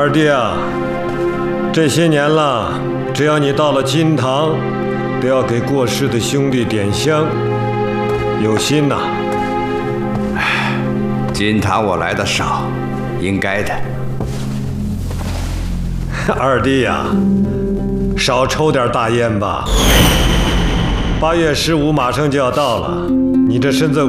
二弟啊，这些年了，只要你到了金堂，都要给过世的兄弟点香，有心呐。 金堂我来的少，应该的。 二弟呀，少抽点大烟吧。8月15马上就要到了，你这身子